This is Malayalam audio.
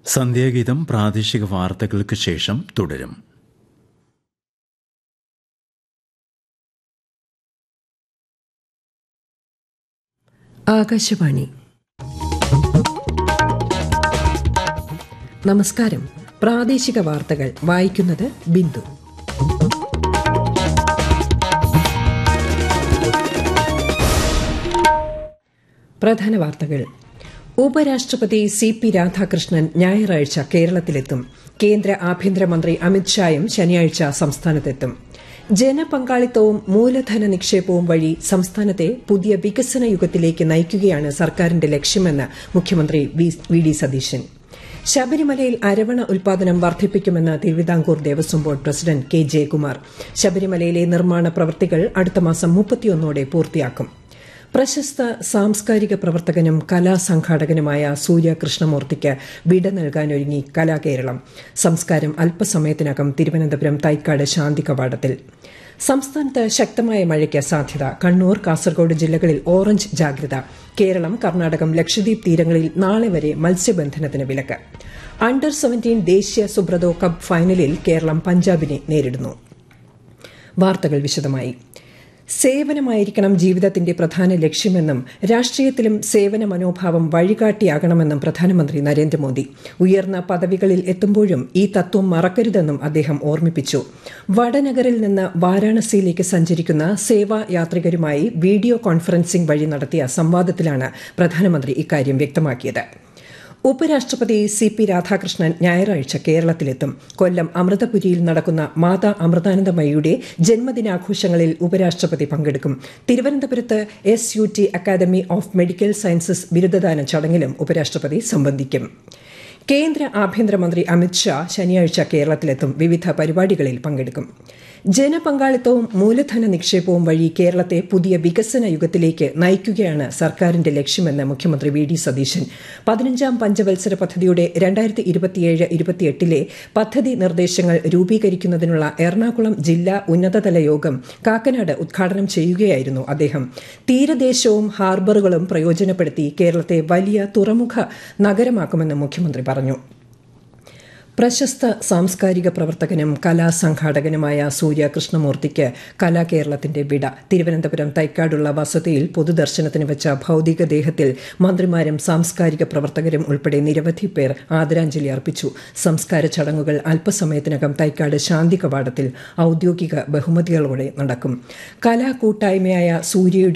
സന്ധ്യാഗീതം പ്രാദേശിക വാർത്തകൾക്ക് ശേഷം തുടരും. ആകാശവാണി. നമസ്കാരം. പ്രാദേശിക വാർത്തകൾ വായിക്കുന്നത് ബിന്ദു. പ്രധാന വാർത്തകൾ. ഉപരാഷ്ട്രപതി CP രാധാകൃഷ്ണൻ ഞായറാഴ്ച കേരളത്തിലെത്തും. കേന്ദ്ര ആഭ്യന്തരമന്ത്രി അമിത്ഷായും ശനിയാഴ്ച സംസ്ഥാനത്തെത്തും. ജനപങ്കാളിത്തവും മൂലധന നിക്ഷേപവും വഴി സംസ്ഥാനത്തെ പുതിയ വികസന യുഗത്തിലേക്ക് നയിക്കുകയാണ് സർക്കാരിന്റെ ലക്ഷ്യമെന്ന് മുഖ്യമന്ത്രി വി.ഡി. സതീശൻ. ശബരിമലയിൽ അരവണ ഉൽപാദനം വർദ്ധിപ്പിക്കുമെന്ന് Thiruvithamkoor Devaswom board president K. Jayakumar. ശബരിമലയിലെ നിർമ്മാണ പ്രവൃത്തികൾ അടുത്ത മാസം 31 പൂർത്തിയാക്കും. പ്രശസ്ത സാംസ്കാരിക പ്രവർത്തകനും കലാസംഘാടകനുമായ സൂര്യ കൃഷ്ണമൂർത്തിക്ക് വിട നൽകാനൊരുങ്ങി കലാകേരളം. സംസ്കാരം അല്പസമയത്തിനകം തിരുവനന്തപുരം തൈക്കാട് ശാന്തി കവാടത്തിൽ. സംസ്ഥാനത്ത് ശക്തമായ മഴയ്ക്ക് സാധ്യത. കണ്ണൂർ, കാസർഗോഡ് ജില്ലകളിൽ ഓറഞ്ച് ജാഗ്രത. കേരളം, കർണാടകം, ലക്ഷദ്വീപ് തീരങ്ങളിൽ നാളെ വരെ മത്സ്യബന്ധനത്തിന് വിലക്ക്. അണ്ടർ 17 ദേശീയ സുബ്രതോ കപ്പ് ഫൈനലിൽ കേരളം പഞ്ചാബിനെ നേരിടുന്നു. വാർത്തകൾ വിശദമായി. സേവനമായിരിക്കണം ജീവിതത്തിന്റെ പ്രധാന ലക്ഷ്യമെന്നും രാഷ്ട്രീയത്തിലും സേവന മനോഭാവം വഴികാട്ടിയാകണമെന്നും പ്രധാനമന്ത്രി നരേന്ദ്രമോദി. ഉയർന്ന പദവികളിൽ എത്തുമ്പോഴും ഈ തത്വം മറക്കരുതെന്നും അദ്ദേഹം ഓർമ്മിപ്പിച്ചു. വടനഗറിൽ നിന്ന് വാരാണസിയിലേക്ക് സഞ്ചരിക്കുന്ന സേവാ യാത്രികരുമായി വീഡിയോ കോൺഫറൻസിംഗ് വഴി നടത്തിയ സംവാദത്തിലാണ് പ്രധാനമന്ത്രി ഇക്കാര്യം വ്യക്തമാക്കിയത്. ഉപരാഷ്ട്രപതി CP രാധാകൃഷ്ണൻ ഞായറാഴ്ച കേരളത്തിലെത്തും. കൊല്ലം അമൃതപുരിയിൽ നടക്കുന്ന മാതാ അമൃതാനന്ദമയിയുടെ ജന്മദിനാഘോഷങ്ങളിൽ ഉപരാഷ്ട്രപതി പങ്കെടുക്കും. തിരുവനന്തപുരത്ത് SUT academy of medical sciences ബിരുദദാന ചടങ്ങിലും ഉപരാഷ്ട്രപതി സംബന്ധിക്കും. കേന്ദ്ര ആഭ്യന്തരമന്ത്രി അമിത്ഷാ ശനിയാഴ്ച കേരളത്തിലെത്തും. വിവിധ പരിപാടികളിൽ പങ്കെടുക്കും. ജനപങ്കാളിത്തവും മൂലധന നിക്ഷേപവും വഴി കേരളത്തെ പുതിയ വികസന യുഗത്തിലേക്ക് നയിക്കുകയാണ് സർക്കാരിന്റെ ലക്ഷ്യമെന്ന് മുഖ്യമന്ത്രി വി.ഡി. സതീശൻ. 15ാം പഞ്ചവത്സര പദ്ധതിയുടെ 2027-28 പദ്ധതി നിർദ്ദേശങ്ങൾ രൂപീകരിക്കുന്നതിനുള്ള എറണാകുളം ജില്ലാ ഉന്നതതല യോഗം കാക്കനാട് ഉദ്ഘാടനം ചെയ്യുകയായിരുന്നു അദ്ദേഹം. തീരദേശവും ഹാർബറുകളും പ്രയോജനപ്പെടുത്തി കേരളത്തെ വലിയ തുറമുഖ നഗരമാക്കുമെന്ന് മുഖ്യമന്ത്രി പറഞ്ഞു. പ്രശസ്ത സാംസ്കാരിക പ്രവർത്തകനും കലാസംഘാടകനുമായ സൂര്യ കൃഷ്ണമൂർത്തിക്ക് കലാകേരളത്തിന്റെ വിട. തിരുവനന്തപുരം തൈക്കാടുള്ള വസതിയിൽ പൊതുദർശനത്തിന് വെച്ച ഭൌതികദേഹത്തിൽ മന്ത്രിമാരും സാംസ്കാരിക പ്രവർത്തകരും ഉൾപ്പെടെ നിരവധി പേർ ആദരാഞ്ജലി അർപ്പിച്ചു. സംസ്കാര ചടങ്ങുകൾ അല്പസമയത്തിനകം തൈക്കാട് ശാന്തി കവാടത്തിൽ ഔദ്യോഗിക ബഹുമതികളോടെ നടക്കും. കലാകൂട്ടായ്മയായ സൂര്യയുടെ